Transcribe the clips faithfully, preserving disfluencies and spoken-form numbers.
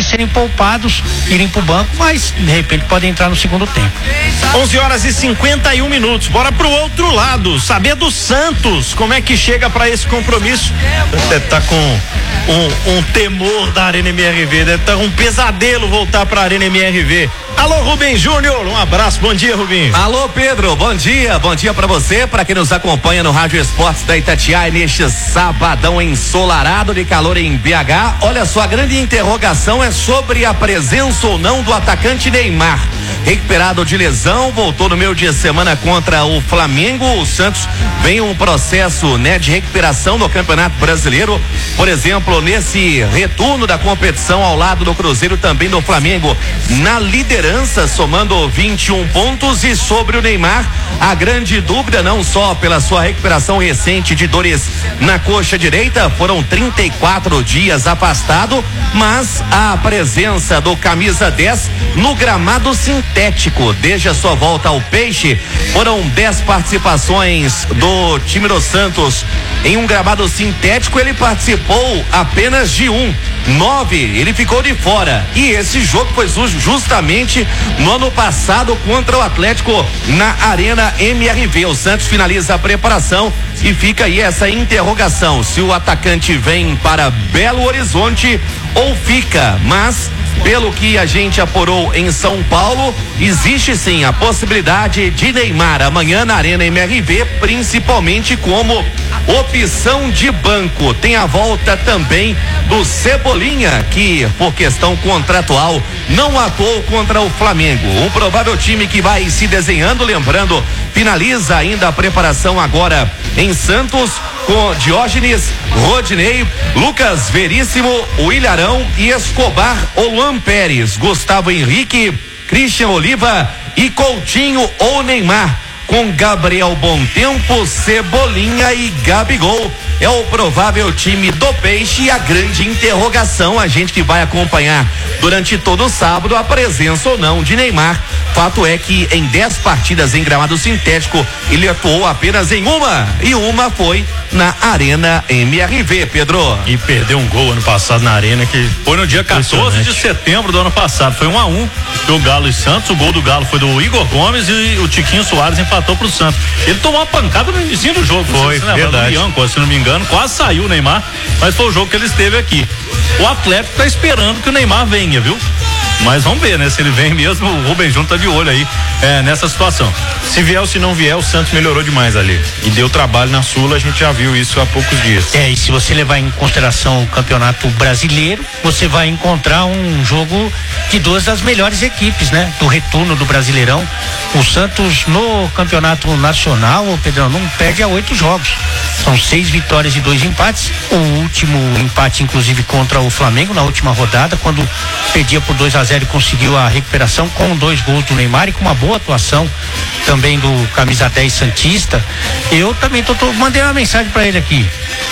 serem poupados, irem pro banco, mas de repente podem entrar no segundo tempo. onze horas e cinquenta e um minutos. Bora pro outro lado, saber do Santos, como é que chega para esse compromisso. Deve tá com um, um temor da Arena M R V, deve tá um pesadelo voltar pra Arena M R V. Alô, Rubem Júnior, um abraço, bom dia, Rubem. Alô, Pedro, bom dia, bom dia pra você, pra quem nos acompanha no Rádio Esportes da Itatiaia neste sabadão ensolarado de calor em B H. Olha só, a grande interrogação é sobre a presença ou não do atacante Neymar. Recuperado de lesão, voltou no meio de semana contra o Flamengo. O Santos vem um processo, né, de recuperação no Campeonato Brasileiro. Por exemplo, nesse retorno da competição ao lado do Cruzeiro, também do Flamengo na liderança, somando vinte e um pontos. E sobre o Neymar, a grande dúvida, não só pela sua recuperação recente de dores na coxa direita, foram trinta e quatro dias afastado, mas a presença do camisa dez no gramado sintético desde a sua volta ao Peixe. Foram dez participações do time do Santos em um gramado sintético, ele participou apenas de um. Nove, ele ficou de fora. E esse jogo foi justamente no ano passado contra o Atlético na Arena M R V. O Santos finaliza a preparação e fica aí essa interrogação: se o atacante vem para Belo Horizonte ou fica. Mas pelo que a gente apurou em São Paulo, existe sim a possibilidade de Neymar amanhã na Arena M R V, principalmente como opção de banco. Tem a volta também do Cebolinha, que por questão contratual não atuou contra o Flamengo. Um provável time que vai se desenhando, lembrando, finaliza ainda a preparação agora em Santos com Diógenes, Rodinei, Lucas Veríssimo, o Ilharão e Escobar, Luan Pérez, Gustavo Henrique, Christian Oliva e Coutinho ou Neymar, com Gabriel Bontempo, Cebolinha e Gabigol. É o provável time do Peixe e a grande interrogação, a gente que vai acompanhar durante todo o sábado a presença ou não de Neymar. Fato é que em dez partidas em gramado sintético ele atuou apenas em uma, e uma foi na Arena M R V, Pedro. E perdeu um gol ano passado na Arena, que foi no dia quatorze de setembro do ano passado, foi um a um do Galo e Santos. O gol do Galo foi do Igor Gomes e o Tiquinho Soares empatou pro Santos. Ele tomou uma pancada no início do jogo, foi, se verdade. Bianco, se não me engano, quase saiu o Neymar, mas foi o jogo que ele esteve aqui. O Atlético tá esperando que o Neymar venha, viu? Mas vamos ver, né? Se ele vem mesmo, o Rubem Júnior tá de olho aí é, nessa situação. Se vier ou se não vier, o Santos melhorou demais ali. E deu trabalho na Sula, a gente já viu isso há poucos dias. É, e se você levar em consideração o Campeonato Brasileiro, você vai encontrar um jogo de duas das melhores equipes, né? Do retorno do Brasileirão. O Santos no Campeonato Nacional, o Pedrão, não perde a oito jogos. São seis vitórias e dois empates. O último empate, inclusive, contra o Flamengo na última rodada, quando perdia por dois a zero e conseguiu a recuperação com dois gols do Neymar e com uma boa atuação também do camisa dez santista. Eu também tô, tô mandei uma mensagem para ele aqui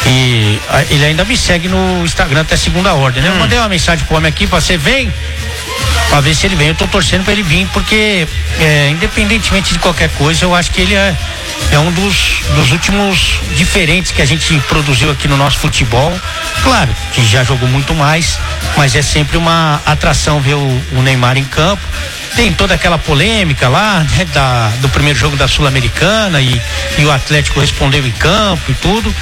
e a, ele ainda me segue no Instagram até segunda ordem, né? Hum. Eu mandei uma mensagem pro homem aqui, você vem pra ver se ele vem. Eu tô torcendo pra ele vir, porque é, independentemente de qualquer coisa, eu acho que ele é, é um dos, dos últimos diferentes que a gente produziu aqui no nosso futebol. Claro que já jogou muito mais, mas é sempre uma atração ver o, o Neymar em campo. Tem toda aquela polêmica lá, né, da, do primeiro jogo da Sul-Americana e, e o Atlético respondeu em campo e tudo,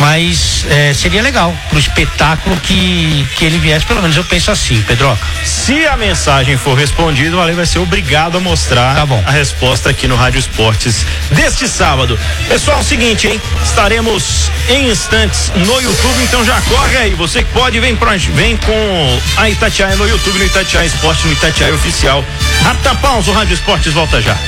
mas é, seria legal pro espetáculo que, que ele viesse, pelo menos eu penso assim, Pedroca. Se a mensagem for respondida, o Ale vai ser obrigado a mostrar tá bom. a resposta aqui no Rádio Esportes deste sábado. Pessoal, é o seguinte, hein? Estaremos em instantes no YouTube, então já corre aí. Você que pode, vem, pra, vem com a Itatiaia no YouTube, no Itatiaia Esporte, no Itatiaia Oficial. Rápida pausa, o Rádio Esportes volta já.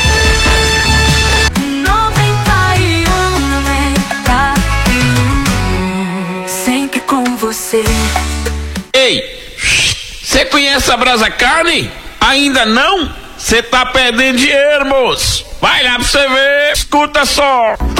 Sempre com você. Ei, você conhece a Brasa Carne? Ainda não? Você tá perdendo dinheiro, moço. Vai lá pra você ver. Escuta só.